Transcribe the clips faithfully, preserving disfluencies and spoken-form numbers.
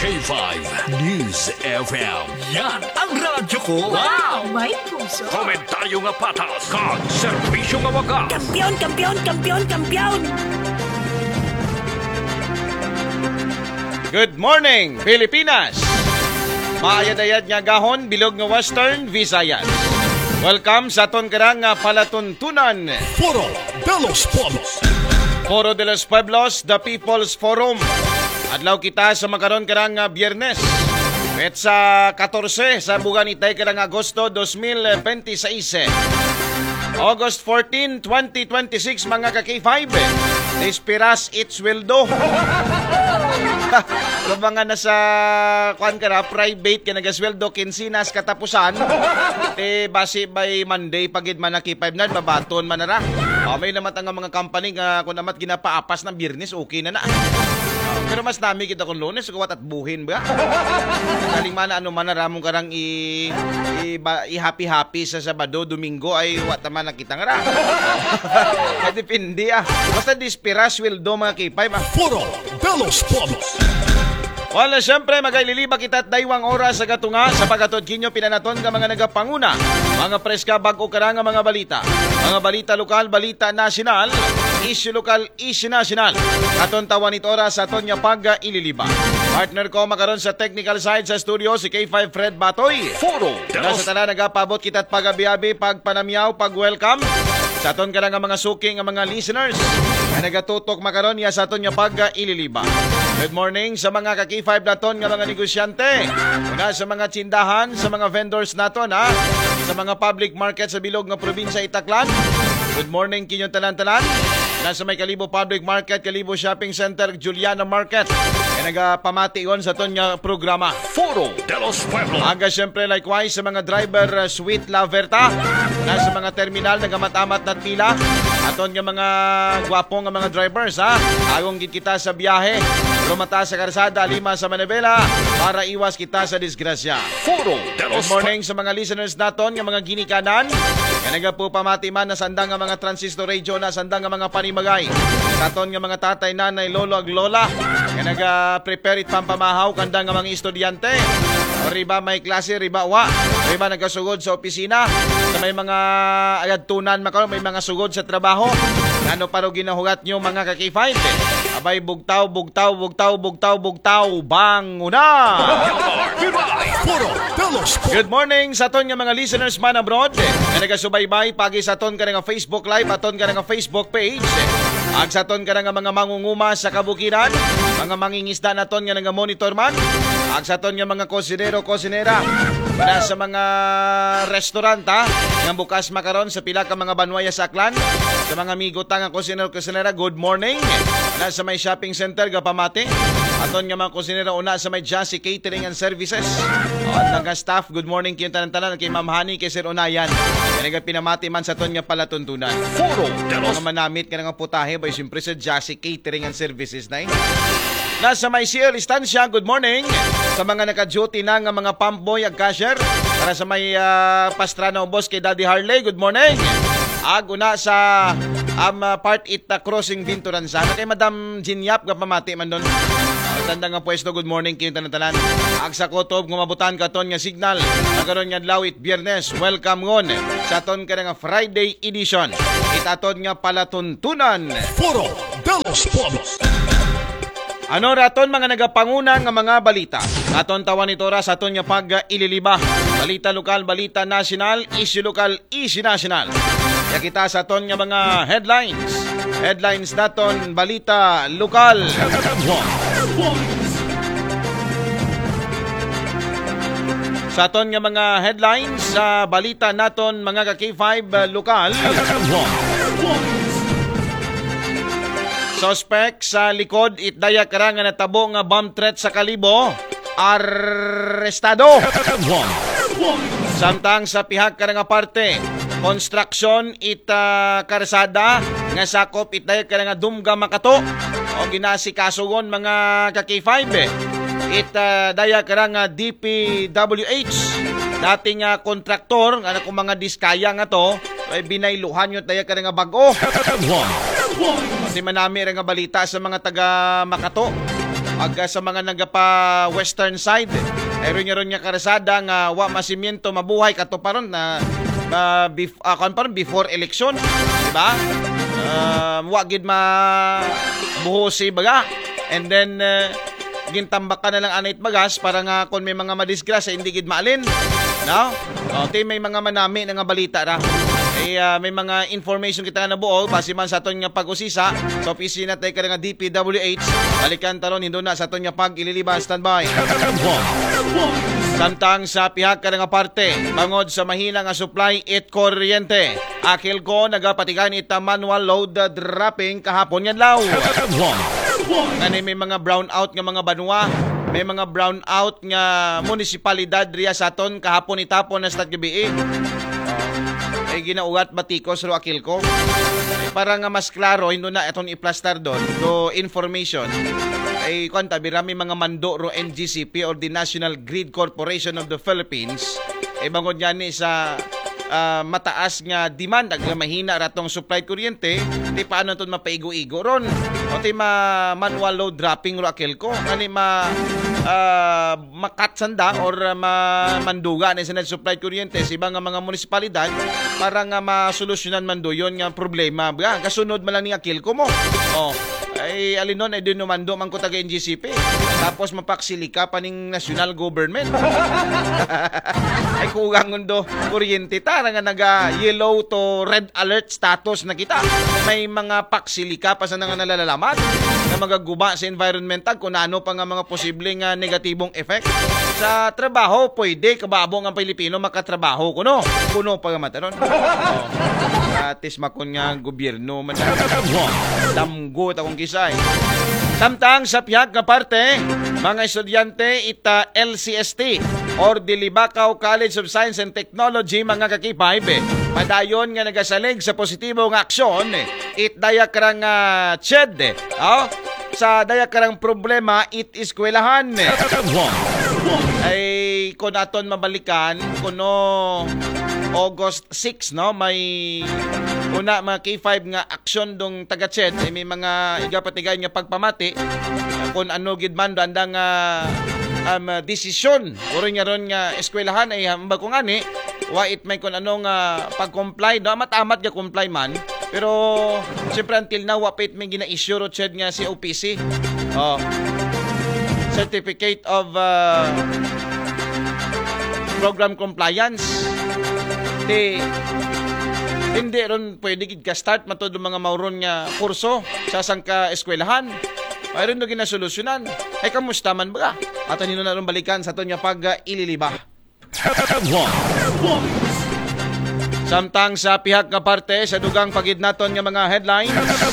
K five News F M. Yan ang radyo ko. Wow! May puso. Komentaryo nga patas. Kag serbisyo nga wagas. Kampiyon, kampiyon, kampiyon, kampiyon! Good morning, Pilipinas! Maayad-ayad nga gahon, bilog nga Western Visayas. Welcome sa aton karang nga palatuntunan. Foro de los Pueblos. Foro de los Pueblos, the People's Forum. Adlaw kita sa makaron karang nga Biyernes. Petsa fourteen sa bugan itay karang Agosto twenty twenty-six. August fourteenth, twenty twenty-six mga ka-K five. Despiras Itzweldo. Kung mga nasa kuan ka na, private ka nagasweldo, kinsinas katapusan, eh basi by Monday pagid man na K five na, babaton man na ra. O, may naman ang mga company nga kung namat ginapaapas ng Biyernes, okay na na. Pero mas nami kita kung Lunes, kuwat at buhin ba? Kaling man ano man naramong karang i, i, i happy-happy sa Sabado, Domingo ay wat naman nakita nga ra. Ay depende ah. Basta dispiras sweldo mga K five ah. Foro de los Pueblos. Wala siyempre magaililiba kita at daywang oras sa katunga sa pagkatod kinyo pinanaton ka mga nagapanguna. Mga preska bago karang mga balita. Mga balita lokal, balita nasyonal, issue lokal, issue nasyonal. Aton tawan ito oras sa aton niya pag-ililiba. Partner ko makaroon sa technical side sa studio si K five Fred Batoy. Foro de los Nasa tanan nagapabot kita at pag-abiabi, pagpanamyaw, pag-welcome. Sa aton ka nga mga suking nga mga listeners na nagatutok makaroon niya sa aton niya pag-ililiba. Good morning sa mga ka-K five naton nga mga negosyante. Una sa mga tindahan, sa mga vendors naton ha. Sa mga public market sa bilog nga probinsya Itaklan. Good morning kinyong tanan-tanan. Nasa may Kalibo Public Market, Kalibo Shopping Center, Juliana Market. Kaya nagapamation sa aton nga programa. Foro de los Pueblos. Aga siyempre likewise sa mga driver uh, Sweet La Verta. Nasa mga terminal nagamamat na pila. Aton nga mga gwapong nga mga drivers ha. Agong gid kita sa biyahe. Lumata sa karsada, lima sa Manabela para iwas kita sa disgrasya. Foro de Good los morning sa mga listeners naton nga mga ginikanan. Kaya nagapo pamati man na sandang nga mga transistor radio na sandang nga mga panimagay. Taton nga mga tatay, nanay, lolo ag lola. Kaya naga-prepare it pampamahaw kandang nga mga estudyante. O riba may klase, riba wa. Riba nagasugod sa opisina. Sa may mga ayadtunan makaroon, may mga sugod sa trabaho. Ano paro ginahugat nyo mga ka-K five? Abay bugtaw, bugtaw, bugtaw, bugtaw, bugtaw, banguna! Foro de los Pueblos. Good morning sa aton nga mga listeners man abroad. Na nagasubaybay pagi sa aton ka nga Facebook Live, aton ka nga Facebook page. Ag sa aton ka nga mga mangunguma sa kabukiran, mga mangingisda naton nga nga monitor man. Ag sa aton nga mga kosinero, kosinera. Para sa mga restaurant ha, nga bukas makaron sa pila ka mga banwaya sa Aklan. Sa mga migota nga kosinero, kosinera, good morning. Nasa may shopping center gapamati. Aton nga mga kosinero una sa may Jassy Catering and Services. O, at nga staff, good morning kayo tanan-tanan kay Ma'am Hani, kay Sir Unayan. Kaya nga pinamati man sa aton nga palatuntunan. Foro de los Mga manamit ka nga putahe ba siyempre sa Jassy Catering and Services na Nasa may C L Estancia, good morning. Sa mga naka-duty na nga mga pump boy ag cashier. Para sa may uh, pastrana o boss kay Daddy Harley, good morning. Ag una sa um, uh, part it uh, crossing Binturan sana kay Madam Jinyap nga pamati man doon. Tanda nga pwesto, good morning kayo tanan-tanan. Ag sa Kotob, gumabutan ka ton nga signal. Nagaroon nga lawit Biyernes, welcome ngon sa ton ka nga Friday edition. Itaton nga palatuntunan. Foro de los Pueblos. Ano raton mga nagapanguna nga mga balita? Aton tawan ito ra sa aton nga pag-ililiba. Balita lokal, balita nasyonal, issue lokal, issue nasyonal. Kaya kita sa aton nga mga headlines. Headlines naton, balita lokal. Sa aton nga mga headlines sa balita naton mga ka-K five uh, lokal. Suspect sa likod itdaya karang nga natabo nga bomb threat sa Kalibo, arestado. Samtang sa pihak karang nga parte, construction ita karsada nga sakop itdaya karang nga dumga makato o ginasikasogon mga ka-K five. Ita daya karang nga D P W H dating uh, kontraktor nga kung mga diskaya nga to ay binayluhan yun daya karang nga bago. Kasi manami rin nga balita sa mga taga Makato. Pagka sa mga nagapa western side, ayron nga ron nga karasada nga wa masimiento mabuhay kato paron na uh, bef- uh, paron before election, di ba? Uh, wa gid ma buhosi baga. And then uh, gintambak ka na lang anait bagas para nga kung may mga madisgrasya hindi gid maalin. No? O, tay may mga manami nga balita ra. Eh, uh, may mga information kita na buo base man sa aton nga pag-usisa sa opisina tay kada nga D P W H. Balikan taron hindo na sa aton nga pag-ililiban. Standby. Samtang sa pihak kada nga parte bangod sa mahina nga supply it kuryente. Akil ko nagapatigan ita manual load dropping kahapon yan law. Kani may mga brownout nga mga banwa. May mga brownout nga munisipalidad riya sa aton kahapon itapon na sa gabi. Ay ginaugat batikos ro akil ko. Ay, para nga mas klaro hindo na itong i-plaster doon do information. Ay kwanta birami mga mando ro N G C P or the National Grid Corporation of the Philippines. Ay bangod yan ni sa uh, mataas nga demand ag mahina ratong supply kuryente, di paano ton mapaigo-igo ron. O ti ma manual load dropping ro akil ko. Ani ma uh, makatsanda or uh, ma manduga ni sa supply kuryente sa ibang mga munisipalidad para nga masolusyonan man do yon nga problema. Ba kasunod man lang ni akil ko mo. Oh, ay alinon ay dinumando man ko taga N G C P. Tapos mapaksilika pa ning national government. Ay kugangon do kuryente ta nga naga yellow to red alert status na kita. May mga paksilika pa sa nga nalalaman na magaguba sa environmental kung ano pa nga mga posibleng uh, negatibong effect sa trabaho. Pwede kababo nga Pilipino makatrabaho kuno kuno pa nga mataron. Oh. Atis makon nga gobyerno man damgo ta kung kisay. Samtang sa pihak nga parte, mga estudyante ita L C S T or Dilibacaw College of Science and Technology mga kakipay, padayon nga nagasalig sa positibo nga aksyon it dayak karang uh, C H E D oh? Sa dayak karang problema it eskwelahan ay kung aton mabalikan kuno August six no may una mga K five nga aksyon dong taga C H E D ay may mga igapatigay nga pagpamati kung ano gid man andang uh, um, desisyon oro nga ron nga eskwelahan ay hamba ko ngani wa it may kung ano nga pag-comply do matamat nga comply man pero siyempre until now wa pa it may gina-issue ro C H E D nga si O P C oh Certificate of uh, Program Compliance di hindi ron pwede gid ka start matod mga mauron nga kurso sa sangka eskwelahan. Mayroon do ginasolusyonan. Ay kamusta man ba? Ato nino na ron balikan sa aton nga pag uh, ililiba. Samtang sa pihak nga parte sa dugang pagid naton nga mga headline.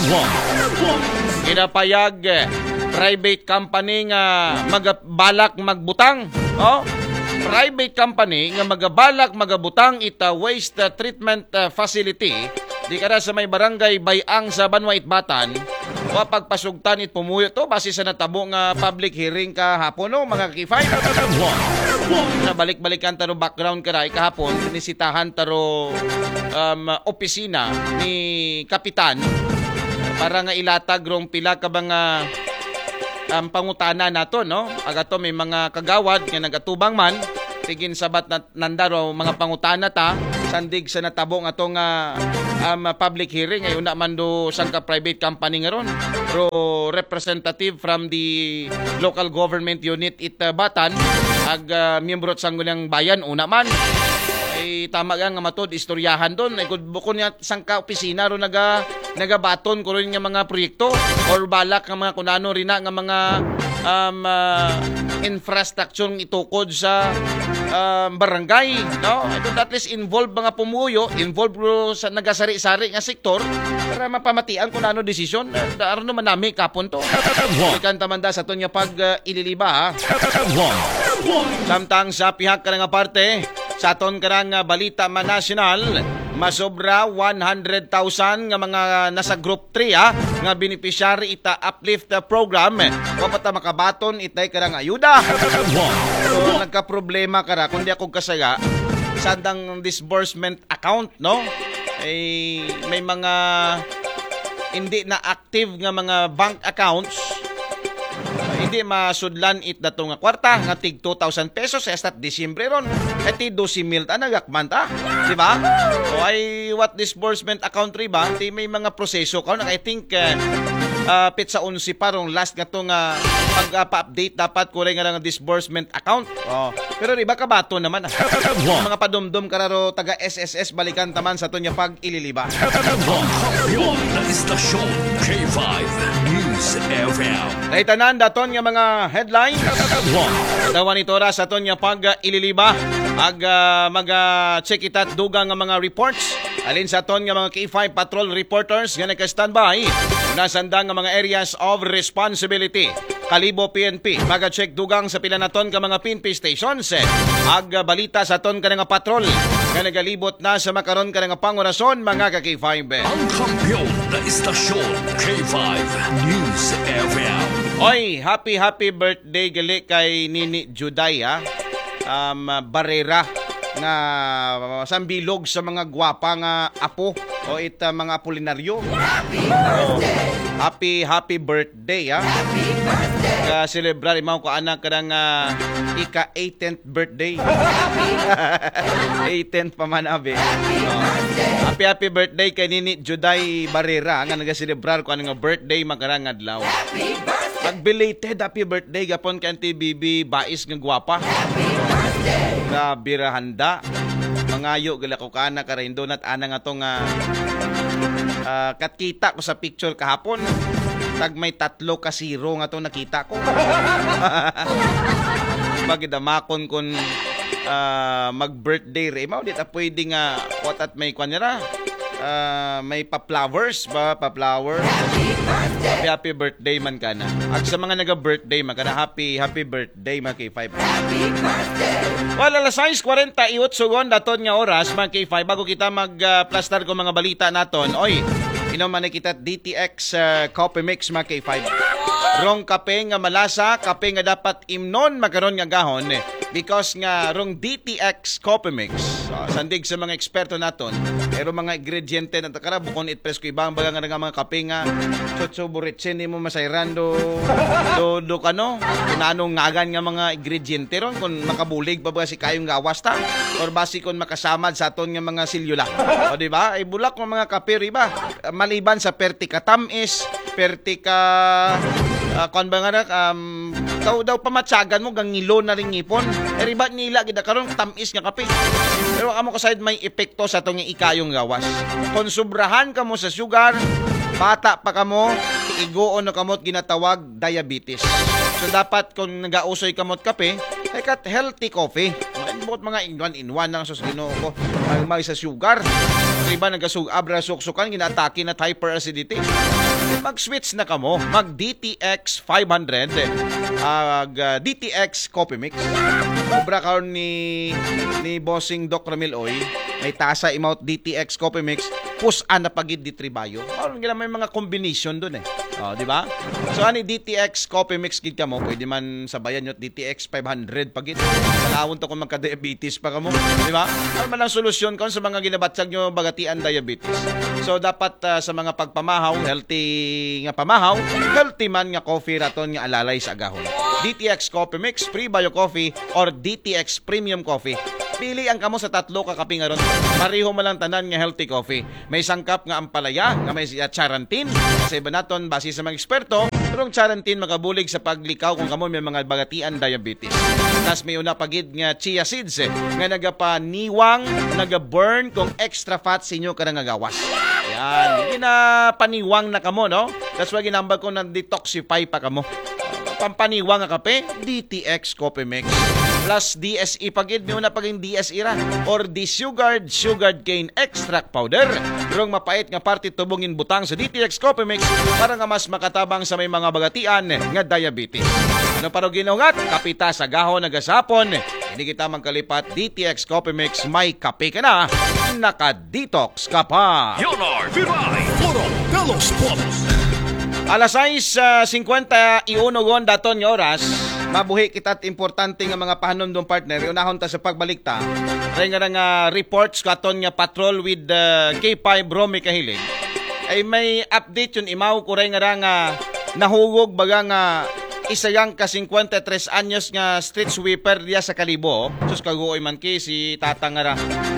Kinapayag private company nga magabalak magbutang. Oh? Private company nga magabalak magabutang ita waste treatment facility di kada sa may barangay Bayang sa Banwa Itbatan wa pagpasugtan it pumuyo to base sa natabo nga public hearing kahapon no mga kifay na balik-balikan taro background karay kahapon sinisitahan taro um, opisina ni kapitan para nga ilatag rong pila ka mga um, pangutana nato no agato may mga kagawad nga nagatubang man tigin sabat na nandaro mga pangutana ta sandig sa natabo nga to nga um, public hearing ay una man do sangka private company nga ron pero representative from the local government unit it uh, Batan ag uh, miyembro sang gunang bayan una man ay tama nga nga matod istoryahan don ay kun bukon nga sangka opisina ro naga nagabaton ko rin nga mga proyekto or balak nga mga kunano rin na nga mga um, uh, infrastructure itukod sa um, barangay no ito at least involved mga pumuyo involved sa nagasari-sari nga sektor para mapamatian kung ano desisyon daron naman nami kapon to ikan tamanda sa ton nga pag uh, ililiba ha? Samtang sa pihak ka nga parte sa aton karang balita man national masobra one hundred thousand nga mga nasa group three ha, nga beneficiary ita uplift program kapata makabaton itay karang ayuda so nagka-problema kara kundi ako kasaya sandang disbursement account no ay may mga hindi na active nga mga bank accounts hindi masudlan it dato nga kwarta nga tig two thousand pesos sa estat Disyembre ron. E ti twelve mil ta nagakman ta. Di ba? O ay what disbursement account ri ba? Ti may mga proseso ka. I think uh, uh, pitsa unsi pa rong last nga tong uh, pag-update uh, dapat kuray nga nga disbursement account. Oh. Pero di ba kabato naman ah. Mga padumdum kararo taga S S S balikan taman sa to nya pag ililiba. Kampiyon na istasyon K five News F M. Naitanan daton nga mga headline. Dawan ito ra sa to nya pag uh, ililiba. Ag uh, mag-check uh, itat dugang nga mga reports. Alin sa ton nga mga K five patrol reporters nga naka-standby. Nasandang nga mga areas of responsibility. Kalibo P N P, maga-check dugang sa pila na ton ka mga P N P stations. Ag uh, balita sa ton ka nga patrol. Nga nagalibot na sa makaron ka nga pangurason mga ka K five. Ang kampiyon na istasyon K five News F M. Oy, happy happy birthday gali kay Nini Juday ha. Um, Barrera nga uh, sambilog sa mga gwapa nga apo o it uh, mga apolinaryo. Oh, happy happy birthday ha. Ka celebrar imaw ko anak kadang uh, ika eighteenth birthday. eighteenth pa man abe. Oh. Happy happy birthday kay Nini Juday Barrera nga naga-celebrar ko nga birthday makarang adlaw. Pag belated happy birthday gapon kay Auntie Bibi Bais nga gwapa. Grabe ra handa. Mangayo gila ko kana karaindo nat ana nga tong uh, uh, katkita ko sa picture kahapon. Tag may tatlo ka zero nga tong nakita ko. Pagdamakon kun uh, mag-birthday re mao di ta pwede nga what at may kwanyara. Uh, may pa-flowers ba? Pa-flowers. Happy, happy birthday man ka na. At sa mga naga-birthday, magkana happy, happy birthday mga K five. Well, alas sais forty-eight sugon daton nga oras mga K five. Bago kita mag-plastar ko mga balita naton. Oy, inuman na kita D T X uh, Coffee Mix mga K five. Rong kape nga malasa, kape nga dapat imnon makaron nga gahon. Because nga rong D T X Coffee Mix. Uh, sandig sa mga eksperto naton. Pero mga ingrediente na takara bukon it press ko ibang baga nga mga kape nga chotso buritsin mo masayrando do do kano nanong ngagan nga mga ingrediente ron kung makabulig pa ba si kayong gawas ta or basi kon makasamad sa aton nga mga silyula. O di ba? Ay bulak ng mga kape riba maliban sa perti ka tamis, perti ka uh, kon ba nga um, daw daw pamatsagan mo gangilo na ring ipon. E riba nila gid karon tamis nga kape. Pero amo ka side may epekto sa tong ikayong gawas. Kung subrahan ka mo sa sugar, bata pa ka mo, iguon na kamot ginatawag diabetes. So dapat kung nagausoy kamot kape, ay kat healthy coffee. Mga mga in-one-in-one lang sa ginoo ko. May, may sa sugar. Iba nagasug-abra suksukan, ginatake na hyperacidity. Mag-switch na kamo. Mag-D T X five hundred. Uh, D T X Coffee Mix. Sobra karon ni ni Bossing Doc Ramil Oy. May tasa imount D T X Coffee Mix. Pusan na pagid di tribayo. Karon gila may mga combination dun eh. Oh, di ba? So ani D T X Coffee Mix gid kamo, pwede man sabayan yo D T X five hundred pagid. Kalawon to kung magka-diabetes pa kamo, di ba? Ano man ang solusyon kon sa mga ginabatsag nyo bagatian diabetes. So dapat uh, sa mga pagpamahaw, healthy nga pamahaw, healthy man nga coffee raton nga alalay sa agahon. D T X Coffee Mix, Free Bio Coffee or D T X Premium Coffee. Pili ang kamo sa tatlo ka kape nga ron. Pareho man lang tanan nga healthy coffee. May sangkap nga ampalaya, nga may uh, charantin. Sa iba naton base sa mga eksperto, pero ang charantin makabulig sa paglikaw kung kamo may mga bagatian diabetes. Tas may una pagid nga chia seeds eh, nga nagapaniwang, nagaburn kung extra fat sa inyo kada nga gawas. Yan, ginapaniwang na kamo no. That's why ginambal ko na detoxify pa kamo. Pampaniwang nga kape, D T X Coffee Mix. Plus D S E pagid mi una paging D S E ra or desugared sugared cane extract powder. Rong mapait nga parte tubongin butang sa D T X Coffee Mix para nga mas makatabang sa may mga bagatian nga diabetes. Ano paro ginugat? Kapita sa gahon nagasapon. Hindi kita magkalipat D T X Coffee Mix may kape ka na. Naka-detox ka pa. Yonor Viray Puro Pelos Polos. Alas sais fifty-one gon daton nga oras. Mabuhi kita't importante nga mga pahanondong partner. Unahon ta sa pagbalik ta. Ray nga nga reports katon nga patrol with uh, K five Romy Kahilig. Ay may update yun imaw ko ray nga nga nahugog baga nga isayang ka fifty-three anyos nga street sweeper diya sa Kalibo. Sus kaguoy man ki si tata nga ra.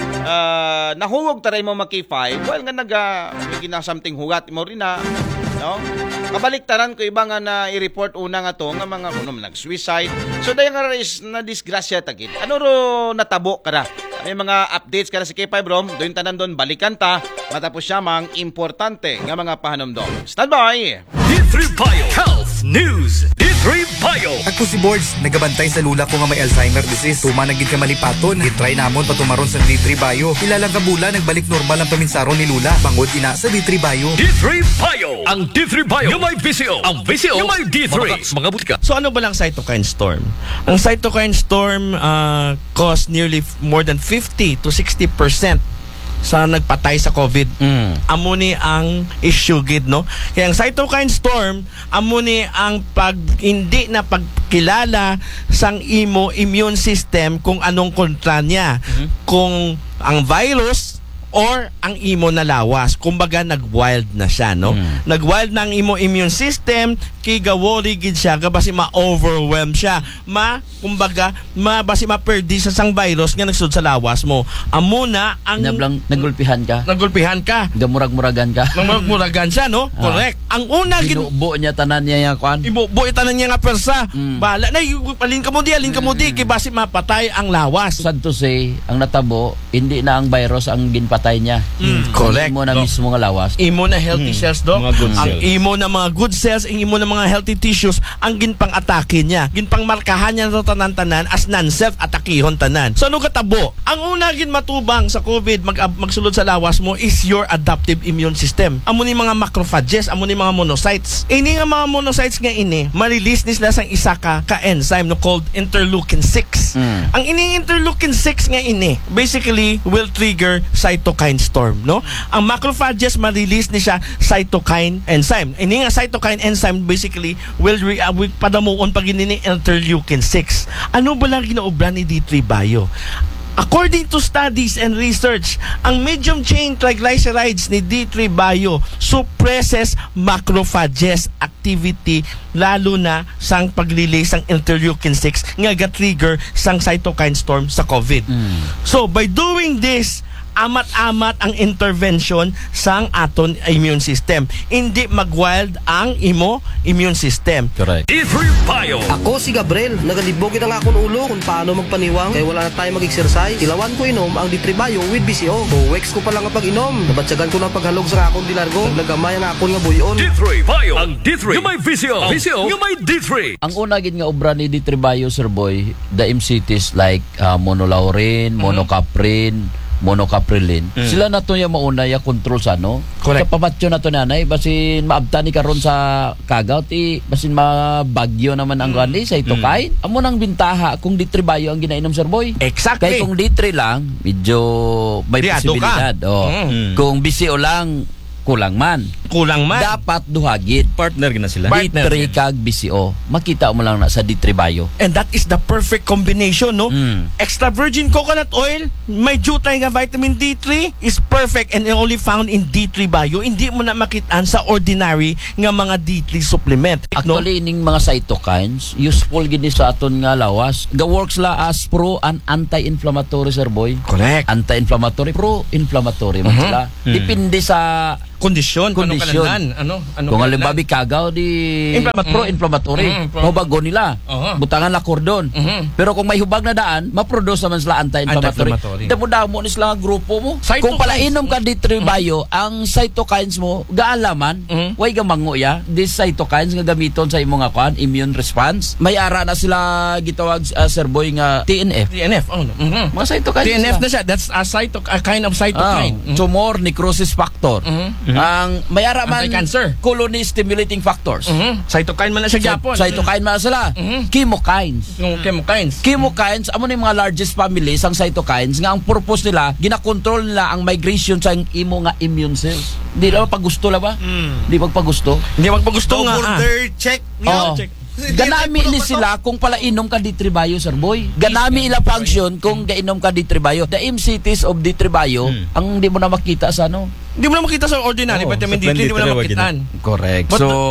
Uh, nahungog taray mo maki five. Well nga naga uh, something hugat mo rin na. No? Kabaliktaran ko iba nga na i-report una nga to nga mga kuno nag-suicide. So dayon nga is na disgrasya tagid. Ano ro natabo kada? May mga updates kada sa K five Rom, doon tanan doon balikan ta matapos siya mang importante nga mga pahanomdom. Stand by. D three Bio Health News. D three Bio. Ako si Boards, nagabantay sa lula ko nga may Alzheimer disease. Tuma nagid ka malipaton, gitry namon patumaron sa D three Bio. Ilang kabula nagbalik normal ang paminsaro ni lula. Bangod ina sa D three Bio. D three Bio. Ang D three Bio yung may V C O. Ang V C O yung may D three. Mga butika. So ano ba lang cytokine storm? Ang cytokine storm uh, caused nearly f- more than fifty to sixty percent sa nagpatay sa COVID. Mm. Amo ni ang issue gid, no? Kaya ang cytokine storm amo ni ang pag hindi na pagkilala sang imo immune system kung anong kontra niya. Mm-hmm. Kung ang virus or ang imo na lawas. Kumbaga nag-wild na siya, no? Mm. Nag-wild na ang imo immune system, kigawori gid siya, basi ma-overwhelm siya. Ma, kumbaga, ma basi ma-perdi sa sang virus nga nagsud sa lawas mo. Amo na ang Nablang nagulpihan ka. nagulpihan ka. Gamurag-muragan ka. Nangmuragan siya, no? Ah. Correct. Ang una gid Inubo niya tanan niya yung kwan. ibubuo itanan niya nga persa. Mm. Bala na yung alin ka mo di, alin ka mo di, kay basi mapatay ang lawas. Sad to say, ang natabo, hindi na ang virus ang ginpatay niya. Mm, correct. Imo na No. mismo nga lawas. Imo na healthy cells, do. Mga good Ang cells. imo na mga good cells, ang imo na mga healthy tissues, ang ginpang atake niya. Ginpang markahan niya sa tanan-tanan as non-self atakihon tanan. So ano katabo? Ang una gin matubang sa COVID mag magsulod sa lawas mo is your adaptive immune system. Amo ni mga macrophages, amo ni mga monocytes. Ini nga mga monocytes nga ini, ma-release nila sang isa ka ka enzyme no called interleukin six. Mm. Ang ining interleukin six nga ini basically will trigger cytokine storm, no? Ang macrophages ma-release ni siya cytokine enzyme. Ini nga cytokine enzyme basically will re- uh, will padamuon pag ini interleukin six. Ano ba lang ginaobra ni D three Bio? According to studies and research, ang medium chain triglycerides ni D three Bio suppresses macrophages activity lalo na sang pag-release ng interleukin six nga ga-trigger sang cytokine storm sa COVID. Mm. So by doing this, amat-amat ang intervention sang aton immune system. Hindi mag-wild ang imo immune system. Correct. D three Bio. Ako si Gabriel, nagalibog ang akong ulo kung paano magpaniwang kaya wala na tayo mag-exercise. Ilawan ko inom ang D three Bio with B C O. Buwex ko pa lang ang pag-inom. Nabatsagan ko ng paghalog sa akong dilargo. Naglagamay ang akong nga buyon. D three Bio. Ang D three yung may V C O. V C O yung may D three. Ang una gid nga obra ni D three Bio, Sir Boy, the M C Ts like uh, monolaurin, monocaprin, monocaprilin. Mm. Sila na to yung mauna ya control sa ano. Correct. Sa pamatyo na to nanay basin maabta ni karon sa kagaw ti basin mabagyo naman ang mm. sa ito kain. Amo nang bintaha kung D three Bio ang ginainom, Sir Boy. Exactly. Kaya kung D three lang, medyo may Diado posibilidad. ka. Oh. Mm. Kung B C O lang, kulang man. Kulang man. Dapat duhagid. Partner na sila. D Partner three din. kag B C O. Makita mo lang na sa D three Bio. And that is the perfect combination, no? Mm. Extra virgin coconut oil, may jutay nga vitamin D three is perfect and only found in D three Bio. Hindi mo na makitaan sa ordinary nga mga D three supplement. No? Actually, ining mga cytokines, useful gini sa aton nga lawas. Ga-works la as pro and anti-inflammatory, Sir Boy. Correct. Anti-inflammatory, pro-inflammatory. man Mhm. sila. Mm. Depende sa Kondisyon. Kung anong Kondisyon. kanalan. Ano? Ano kung kanalan. halimbawa kagaw di Inflammatory. pro-inflammatory. Mhm, pro- Mabago nila. Oo. Butangan la kordon. Mhm. Pero kung may hubag na daan, maproduce naman sila anti-inflammatory. Anti-inflammatory. Damo-damo ni sila nga grupo mo. Cytokines. Kung pala inom ka D three Bio, ang cytokines mo gaalaman, Mhm. way gamango ya. These cytokines nga gamiton sa imong nga kwan, immune response. May ara na sila gitawag uh, Sir Boy nga T N F. T N F. Oh, no. Mhm. Mga cytokines. T N F sila. na siya. That's a, cyto, a kind of Ah, cytokine. Mhm. tumor necrosis factor. Mhm. Ang may ara man Anti-cancer. colony stimulating factors. Mhm. Cytokine man na siya gyapon. Cytokine man sila. Mhm. Chemokines. Yung chemokines. Chemokines, amo ni mga largest families ang cytokines nga ang purpose nila ginakontrol nila ang migration sa imo nga immune cells. Di lang paggusto la ba? Mm. Di magpagusto. Hindi magpagusto nga. ah. check. Oo. Ganami ni sila kung pala inom ka D three Bio, Sir Boy. Ganami ila function kung gainom ka D three Bio. The M C Ts of D three Bio ang di mo na makita sa ano. Hindi mo na makita sa ordinary Oo, vitamin D sa three. Hindi mo na blend makitaan. Correct. But So,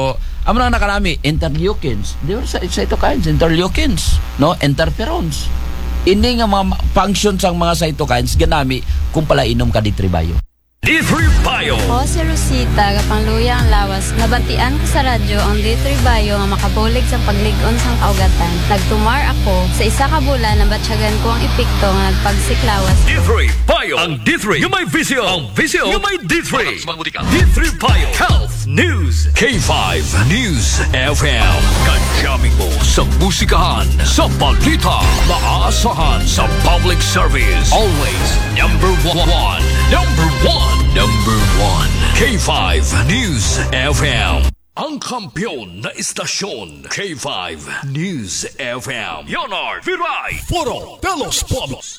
Amo nang nakarami interleukins, di ba sa cytokines, interleukins, no, interferons. Ini nga mga function sang mga cytokines ganami kung pala inom ka di tribayo. D three Bio. Ako si Rosita, kapangluya ang lawas. Nabatian ko sa radyo ang D three Bio nga makabulig sa pagligon sang kaugatan. Nagtumar ako sa isa ka bulan na batsyagan ko ang epekto nga nagpagsiklawas. D three Bio. Ang D three yung may visio. Ang visio yung may D three. D three Bio. Health News. K five News F M. Kajaming mo sa musikahan, sa balita, maasahan sa public service. Always number one. Number one. Number one. K five News F M. Ang kampiyon na istasyon. K five News F M. Leonard Viray. Foro Pelos Pobos.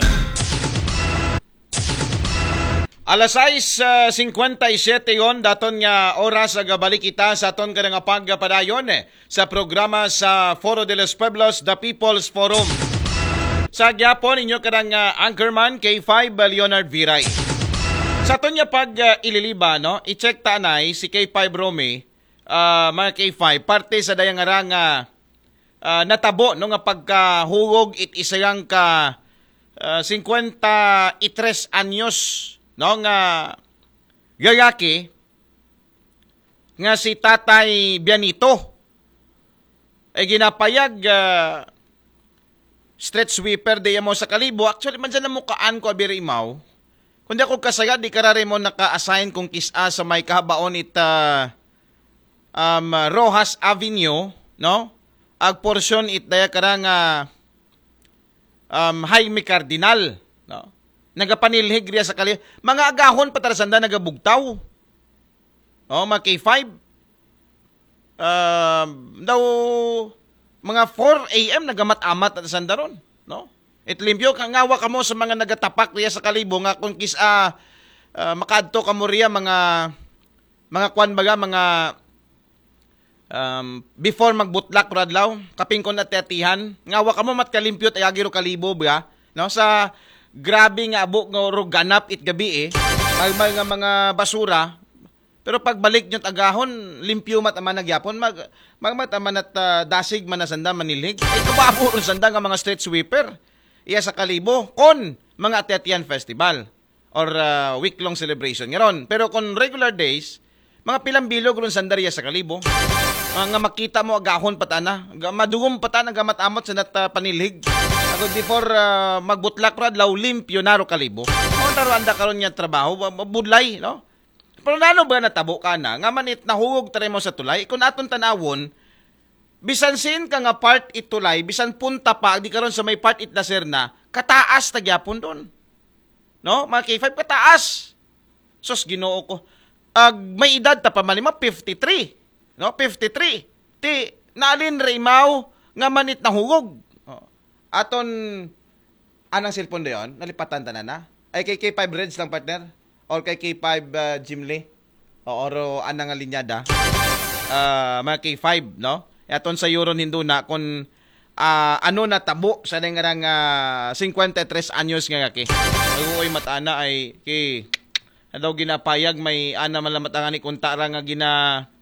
Alas sais fifty-seven yon daton nga oras aga balik kita sa aton kada nga pagpadayon eh, sa programa sa Foro de los Pueblos, The People's Forum. Sa gyapon inyo kada nga anchorman K five Leonard Viray. Sa aton nga pag uh, ililiba no, i-check ta anay si K five Romy, uh, mga K five parte sa dayang nga nga uh, natabo no nga pagkahugog it isayang ka uh, fifty-three anyos no nga gagaki nga si Tatay Bianito ay ginapayag uh, street sweeper di mo sa Kalibo. Actually man dyan na mukaan ko abiri imaw kundi ako kasaya di karare mo naka-assign kung kisa sa may kahabaon it uh, um, Rojas Avenue no ag portion it daya karang uh, um, Jaime Cardinal no nagapanilhig riya sa kali. Mga agahon patarasanda nagabugtaw. Oh, mga K five. Uh, daw mga four a.m. nagamat-amat at sanda ron. No? Itlimpyo, kangawa ka mo sa mga nagatapak riya sa kalibo nga kung kisa uh, makadto ka mo riya mga mga kwan baga, mga um, before magbutlak radlaw, kaping ko na tetihan. Ngawa ka mo mat kalimpyo at ayagiro kalibo baga. No? Sa grabe nga abo nga ro ganap it gabi eh. Ay mga mga basura. Pero pagbalik nyo agahon, limpyo mat aman nagyapon, mag magmat aman at uh, dasig man sanda manilhig. Ay kababo ron sanda nga mga street sweeper. Iya sa Kalibo kon mga Atetian Festival or uh, week-long celebration ngaron. Pero kon regular days, mga pilang bilog ron sanda riya sa Kalibo. Mga makita mo agahon patana, madugom patana gamat-amot sa nat uh, panilhig. Before uh, magbutlak rad law limpyo naro Kalibo. Mo taro anda karon nya trabaho budlay no. Pero nano ba natabo ka na nga manit nahugog tare mo sa tulay kun aton tanawon bisan sin ka nga part it tulay bisan punta pa di karon sa may part it na sir na kataas ta gyapon don. No, mga K five kataas. Sus Ginoo ko. Ag may edad ta pa malima fifty-three. No, fifty-three. Ti naalin Raymaw nga manit nahugog. Aton, anang cellphone na yun? Nalipatan ta na na? Ay kay K five Reds lang partner? Or kay K five uh, Jimly? O oro anang linyada? Uh, mga K five, no? Aton sa Euro nindo na kung uh, ano na tabo sa nga nga uh, fifty-three anyos nga kaki. Ay matana ay kay daw ginapayag may ana malamatanga ni kuntara nga gina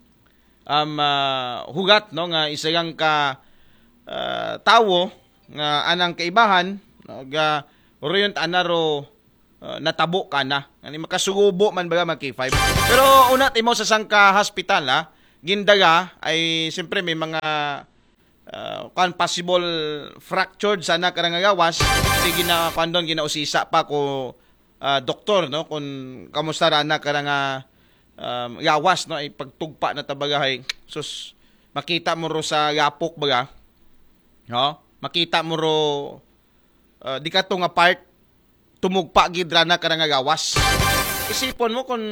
um, uh, hugat no nga isayang ka uh, tawo nga anang kaibahan nga royon anaro uh, natabo ka na ani makasugubo man baga mag K five. Pero una timo sa sangka hospital ha gindaga ay siyempre may mga uh, kan possible fractured sana karang gawas sige na pandon ginausisa pa ko uh, doktor no kung kamusta ra na karang um, gawas no ay pagtugpa na tabagahay sus makita mo ro sa yapok baga no makita mo ro uh, di ka to nga part tumugpa gidra na karang gawas. Isipon mo kung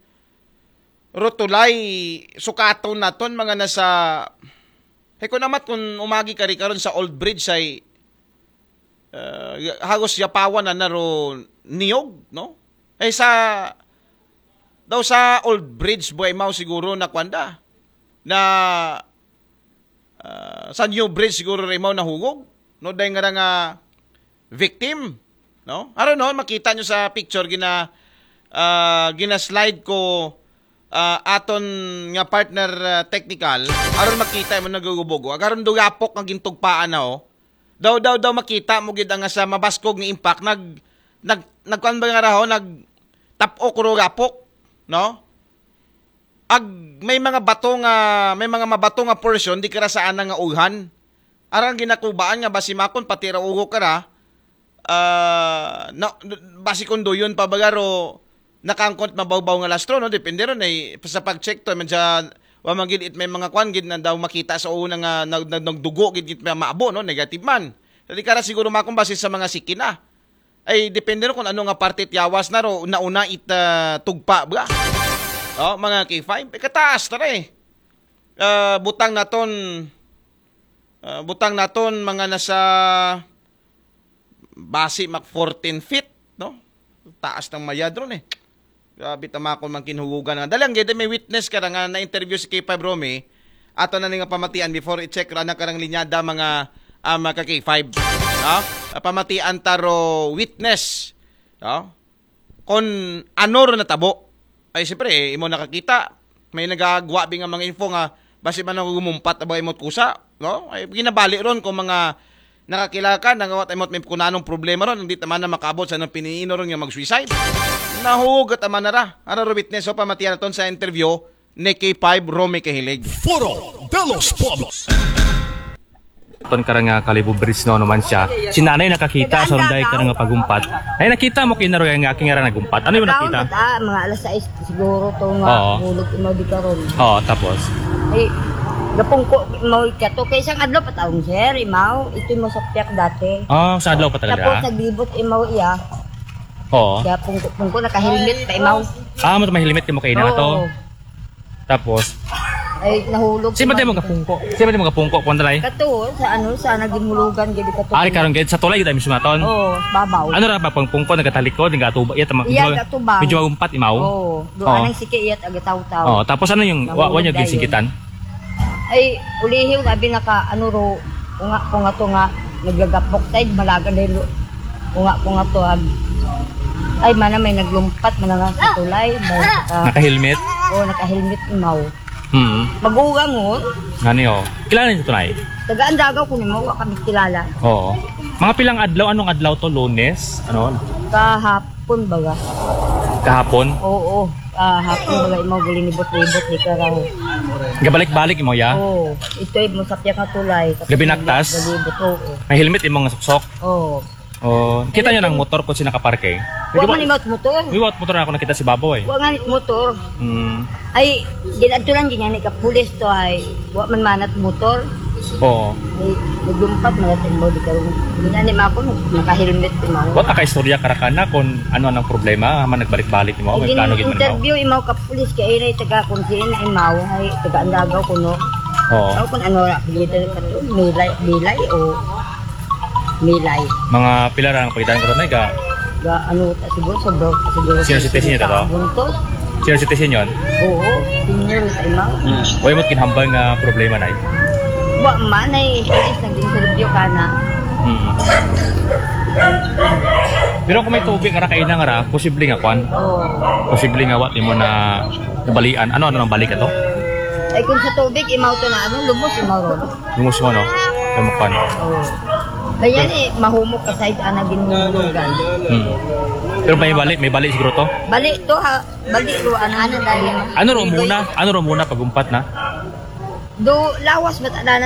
rotulay sukaton naton mga nasa hay ko namat kung umagi ka rin karon sa Old Bridge ay uh, hagos yapawan na naro niyog no ay sa daw sa Old Bridge boy mau siguro na kwanda na Uh, sa New Bridge siguro rin mo nahugog no dahil nga nga victim no aron no makita nyo sa picture gina uh, gina slide ko uh, aton nga partner uh, technical aron makita mo nagugubogo aron dugapok nga gintugpaan na oh. Daw daw daw makita mo gid nga sa mabaskog nga impact nag nag nagkuan ba nga raho nag tapok ro gapok no? Ag may mga bato nga may mga mabato nga portion di kara saan nga uhan. Arang ginakubaan nga basi makon pati ra ugo kara uh, na basi kundo yun pabagaro nakangkot mabaw-baw nga lastro no depende ron ay sa pag-check to medya wa man gid it may mga kwan gid na daw makita sa una nga nag, nag, nagdugo gid gid maabo no negative man. Dili kara siguro makon base sa mga sikina. Ay depende ron kung ano nga parte tiyawas na ro nauna it uh, tugpa ba. Oh, mga K five eh, kataas tara eh. Uh, butang naton Uh, butang naton mga nasa base mak fourteen feet, no? Taas ng mayad ron eh. Grabe tama ko man kinhugugan nga. Dalang gid may witness ka nga na interview si K five Romy. Ato na nga pamatian before i-check ra na karang linyada mga uh, mga K five. No? Pamatian taro witness. No? Kon ano ro natabo. Ay siyempre eh, imo nakakita may nagagwa bi nga mga info nga base man ako gumumpat abay imot kusa, no? Ay ginabali ron kung mga nakakilala ka nangawat imot may kunanong problema ron hindi taman na makabot sa nang piniino ron nga mag-suicide. Nahugot aman na ra. Ara ro witness so pamatian naton sa interview ni K five Romy Kahilig. Foro de los Pueblos. Ton karang nga kalibubris no naman siya. Si nanay nakakita sa runday karang nga pagumpat. Ay nakita mo kinaro nga aking nga nagumpat. Ano yung nakita? Ah, mga alas sais siguro to nga hulog mo di karon. Oo, tapos ay gapong ko mo ikato kay isang adlaw pa taong sir, imaw ito mo sa piyak dati. Oh, sa adlaw pa talaga. Tapos naglibot imaw iya. Oo. Kaya pung pung ko naka-helmet pa imaw. Ah, mo may helmet mo kay na to. Tapos ay nahulog. Si mate mo kapungko. Si mate mo kapungko kun dalay. Kato sa ano sa nagimulugan gid kato. Ari karon gid sa tulay gid mi sumaton. Oo, babaw. Ano ra pa pangpungko nagatalikod nga atuba iya tama. Iya atuba. Medyo umpat imaw. Oo, doon ang siki iyat agataw-taw. Oo, tapos ano yung wa wa niya gid sikitan? Ay ulihiw labi naka ano ro unga ko nga to nga naglagapok tay malagan dahil unga ko nga to ag ay mana may naglumpat man nga sa tulay uh, naka-helmet oo naka-helmet imaw hmm magugang mo ngani oh kilala nito tunay tagaan dagaw ko nimo wa kami kilala oo mga pilang adlaw anong adlaw to Lunes ano kahapon baga kahapon oo ah hapon baga imaw gali nibot-libot di ka raw gabalik-balik imo ya oo ito mo sa piyak nga tulay gabi naktas galibot oo may helmet imo nga suksok oo oh kita niyo ng motor ko si nakaparke wa man imot motor wiwat motor ako nakita si Baboy wa nga motor hmm ay ginadto lang ginya ka pulis to ay wa man manat motor oo ay naglumpat na natin mo di karon ginani mako naka-helmet mo wa ka istorya karakana kung ano ang problema man nagbalik-balik mo may plano gid man interview imaw ka pulis kay ay taga kun sin imaw ay taga andagaw kuno oo aw kun ano ra dito kato milay milay o milay mga pila ra ang pagitan ko na ga ga ano ta siguro sa bro siguro sino si Tessie to buntos sino si Tessie yon oo senior sa imaw way mo kinhambal nga problema nay wa man ay is naging interview kana hmm pero kung may tubig ra kay na nga ra posible nga kwan oo posible nga wat imo na nabalian ano ano nang balik ato ay kung sa tubig imaw to na ano lumos imaw ron lumos mo no ay mo kwan oo bayan eh mahumok ka side ana ginulugan hmm pero may balik may balik siguro to balik to ha balik ro ana ana dali ano ro muna ano ro muna pagumpat na do lawas mata